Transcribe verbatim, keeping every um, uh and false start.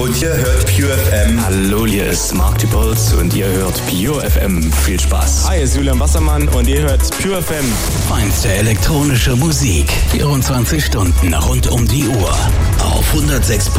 und ihr hört Pure F M. Hallo, hier ist Mark Dupolz und ihr hört Pure F M. Viel Spaß. Hi, hier ist Julian Wassermann und ihr hört Pure F M. Feinste elektronische Musik. vierundzwanzig Stunden rund um die Uhr. Auf hundertsechs Komma